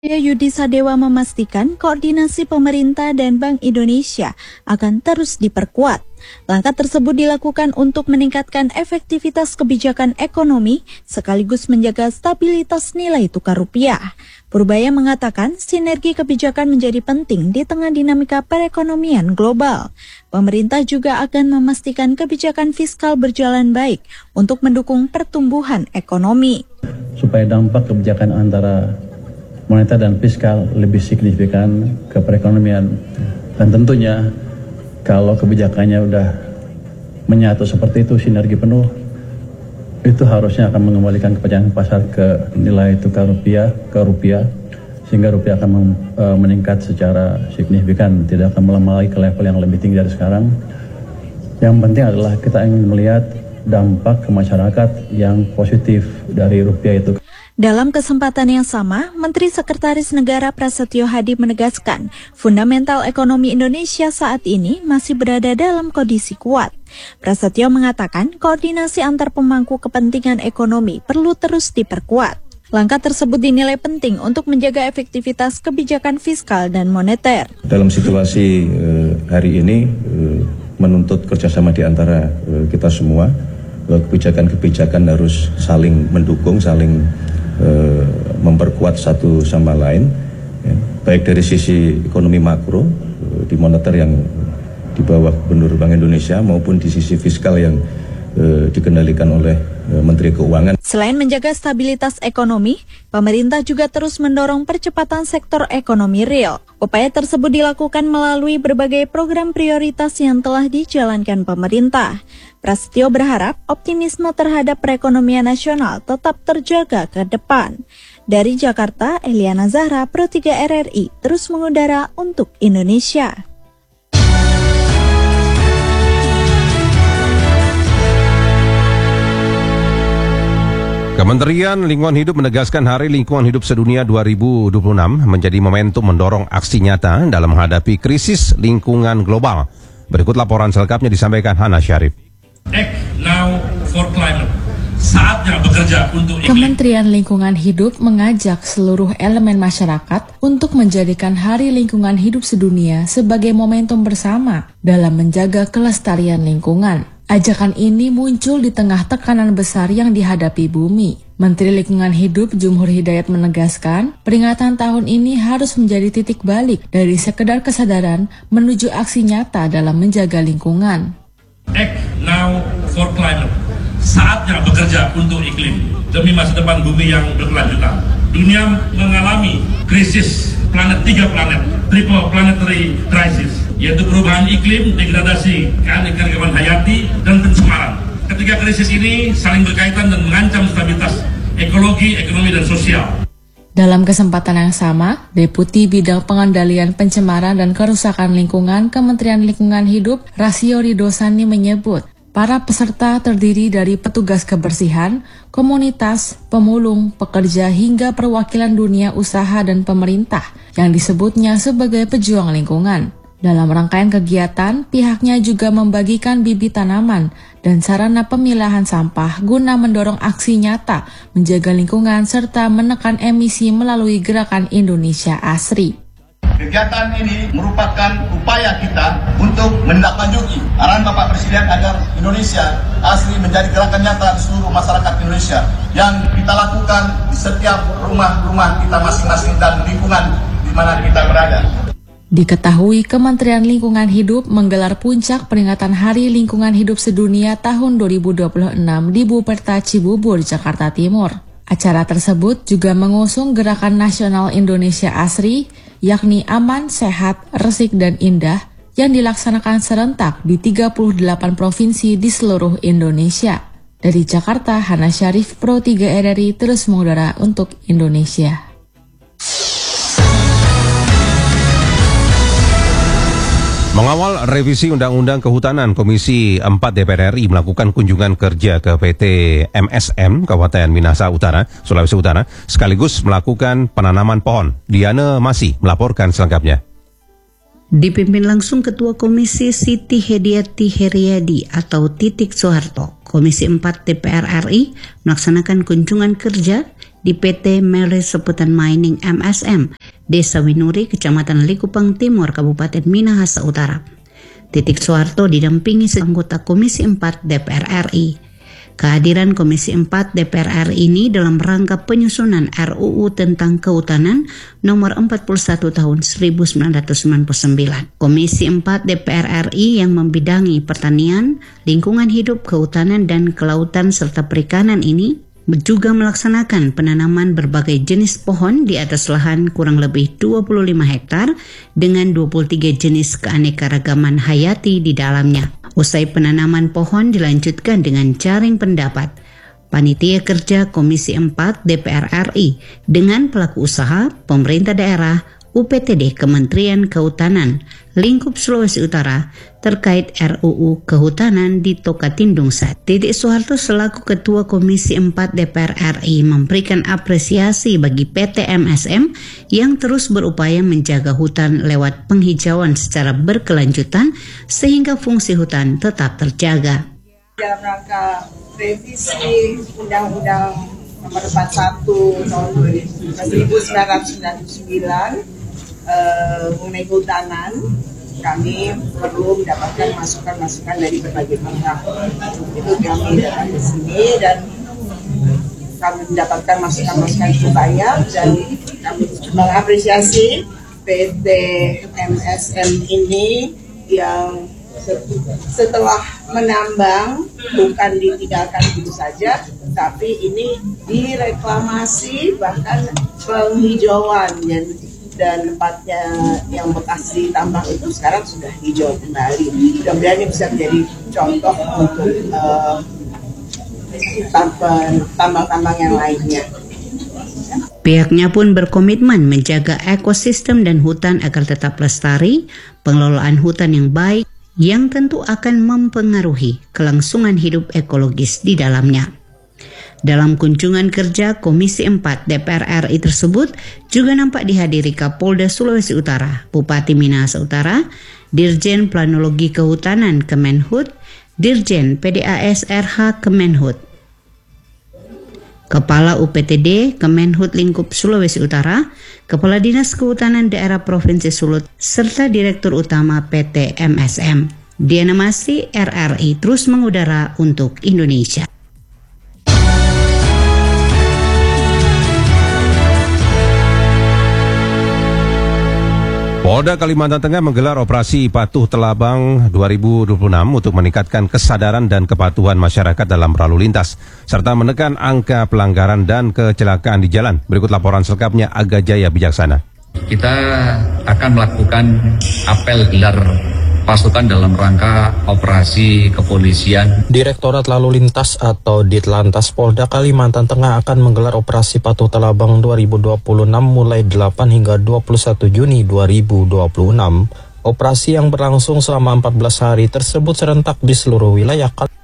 Yudi Sadewa memastikan koordinasi pemerintah dan Bank Indonesia akan terus diperkuat. Langkah tersebut dilakukan untuk meningkatkan efektivitas kebijakan ekonomi sekaligus menjaga stabilitas nilai tukar rupiah. Purbaya mengatakan sinergi kebijakan menjadi penting di tengah dinamika perekonomian global. Pemerintah juga akan memastikan kebijakan fiskal berjalan baik untuk mendukung pertumbuhan ekonomi. Supaya dampak kebijakan antara moneter dan fiskal lebih signifikan ke perekonomian, dan tentunya kalau kebijakannya udah menyatu seperti itu, sinergi penuh, itu harusnya akan mengembalikan kepercayaan pasar ke nilai tukar rupiah, sehingga rupiah akan meningkat secara signifikan, tidak akan melemah lagi ke level yang lebih tinggi dari sekarang. Yang penting adalah kita ingin melihat dampak ke masyarakat yang positif dari rupiah itu. Dalam kesempatan yang sama, Menteri Sekretaris Negara Prasetyo Hadi menegaskan, fundamental ekonomi Indonesia saat ini masih berada dalam kondisi kuat. Prasetyo mengatakan, koordinasi antar pemangku kepentingan ekonomi perlu terus diperkuat. Langkah tersebut dinilai penting untuk menjaga efektivitas kebijakan fiskal dan moneter. Dalam situasi hari ini, menuntut kerjasama di antara kita semua, kebijakan-kebijakan harus saling mendukung, saling memperkuat satu sama lain, ya, baik dari sisi ekonomi makro di moneter yang di bawah Gubernur Bank Indonesia maupun di sisi fiskal yang dikendalikan oleh Menteri Keuangan. Selain menjaga stabilitas ekonomi, pemerintah juga terus mendorong percepatan sektor ekonomi real. Upaya tersebut dilakukan melalui berbagai program prioritas yang telah dijalankan pemerintah. Prasetyo berharap optimisme terhadap perekonomian nasional tetap terjaga ke depan. Dari Jakarta, Eliana Zahra, Pro 3 RRI, terus mengudara untuk Indonesia. Kementerian Lingkungan Hidup menegaskan Hari Lingkungan Hidup Sedunia 2026 menjadi momentum mendorong aksi nyata dalam menghadapi krisis lingkungan global. Berikut laporan selengkapnya disampaikan Hana Syarif. Act now for climate. Saatnya bekerja untuk iklim. Kementerian Lingkungan Hidup mengajak seluruh elemen masyarakat untuk menjadikan Hari Lingkungan Hidup Sedunia sebagai momentum bersama dalam menjaga kelestarian lingkungan. Ajakan ini muncul di tengah tekanan besar yang dihadapi bumi. Menteri Lingkungan Hidup Jumhur Hidayat menegaskan, peringatan tahun ini harus menjadi titik balik dari sekedar kesadaran menuju aksi nyata dalam menjaga lingkungan. Act now for climate. Saatnya bekerja untuk iklim demi masa depan bumi yang berkelanjutan. Dunia mengalami krisis tiga planet, triple planetary crisis, yaitu perubahan iklim, degradasi keanekaragaman hayati, dan pencemaran. Ketiga krisis ini saling berkaitan dan mengancam stabilitas ekologi, ekonomi, dan sosial. Dalam kesempatan yang sama, Deputi Bidang Pengendalian Pencemaran dan Kerusakan Lingkungan Kementerian Lingkungan Hidup, Rasio Ridosani menyebut, para peserta terdiri dari petugas kebersihan, komunitas, pemulung, pekerja hingga perwakilan dunia usaha dan pemerintah yang disebutnya sebagai pejuang lingkungan. Dalam rangkaian kegiatan, pihaknya juga membagikan bibit tanaman dan sarana pemilahan sampah guna mendorong aksi nyata menjaga lingkungan serta menekan emisi melalui gerakan Indonesia Asri. Kegiatan ini merupakan upaya kita untuk menindaklanjuti arahan Bapak Presiden agar Indonesia Asri menjadi gerakan nyata di seluruh masyarakat Indonesia yang kita lakukan di setiap rumah-rumah kita masing-masing dan lingkungan di mana kita berada. Diketahui Kementerian Lingkungan Hidup menggelar puncak peringatan Hari Lingkungan Hidup Sedunia tahun 2026 di Buperta Cibubur, Jakarta Timur. Acara tersebut juga mengusung Gerakan Nasional Indonesia Asri, yakni aman, sehat, resik, dan indah, yang dilaksanakan serentak di 38 provinsi di seluruh Indonesia. Dari Jakarta, Hana Syarif, Pro 3 RRI, terus mengudara untuk Indonesia. Mengawal revisi Undang-Undang Kehutanan, Komisi 4 DPR RI melakukan kunjungan kerja ke PT MSM Kabupaten Minahasa Utara, Sulawesi Utara, sekaligus melakukan penanaman pohon. Diana masih melaporkan selengkapnya. Dipimpin langsung Ketua Komisi Siti Hediati Heriadi atau Titik Soeharto, Komisi 4 DPR RI melaksanakan kunjungan kerja di PT Mereseputan Mining MSM, Desa Winuri, Kecamatan Likupang Timur, Kabupaten Minahasa Utara. Titik Soeharto didampingi anggota Komisi 4 DPR RI. Kehadiran Komisi 4 DPR RI ini dalam rangka penyusunan RUU tentang Kehutanan nomor 41 tahun 1999. Komisi 4 DPR RI yang membidangi pertanian, lingkungan hidup, kehutanan, dan kelautan serta perikanan ini juga melaksanakan penanaman berbagai jenis pohon di atas lahan kurang lebih 25 hektar dengan 23 jenis keanekaragaman hayati di dalamnya. Usai penanaman pohon dilanjutkan dengan jaring pendapat. Panitia Kerja Komisi 4 DPR RI dengan pelaku usaha, pemerintah daerah, UPTD, Kementerian Kehutanan, Lingkup Sulawesi Utara terkait RUU Kehutanan di Tokatindung Sat. Titik Soeharto selaku Ketua Komisi 4 DPR RI memberikan apresiasi bagi PT MSM yang terus berupaya menjaga hutan lewat penghijauan secara berkelanjutan sehingga fungsi hutan tetap terjaga. Dalam rangka revisi Undang-Undang Nomor 41 Tahun 1999 mengenai kehutanan, kami perlu mendapatkan masukan-masukan dari berbagai pihak. Itu kami datang ke sini dan kami mendapatkan masukan-masukan cukup banyak dan kami mengapresiasi PT MSM ini yang setelah menambang bukan ditinggalkan begitu saja, tapi ini direklamasi, bahkan penghijauan dan tempatnya yang bekas ditambang itu sekarang sudah hijau kembali. Mudah-mudahan ini bisa menjadi contoh untuk tambang-tambang yang lainnya. Pihaknya pun berkomitmen menjaga ekosistem dan hutan agar tetap lestari, pengelolaan hutan yang baik yang tentu akan mempengaruhi kelangsungan hidup ekologis di dalamnya. Dalam kunjungan kerja Komisi 4 DPR RI tersebut juga nampak dihadiri Kapolda Sulawesi Utara, Bupati Minahasa Utara, Dirjen Planologi Kehutanan Kemenhut, Dirjen PDAS RH Kemenhut, Kepala UPTD Kemenhut Lingkup Sulawesi Utara, Kepala Dinas Kehutanan Daerah Provinsi Sulut, serta Direktur Utama PT MSM. Diana Masri, RRI terus mengudara untuk Indonesia. Polda Kalimantan Tengah menggelar operasi Patuh Telabang 2026 untuk meningkatkan kesadaran dan kepatuhan masyarakat dalam berlalu lintas, serta menekan angka pelanggaran dan kecelakaan di jalan. Berikut laporan selengkapnya Aga Jaya Bijaksana. Kita akan melakukan apel gelar pasukan dalam rangka operasi kepolisian. Direktorat Lalu Lintas atau Ditlantas Polda Kalimantan Tengah akan menggelar operasi Patuh Telabang 2026 mulai 8 hingga 21 Juni 2026. Operasi yang berlangsung selama 14 hari tersebut serentak di seluruh wilayah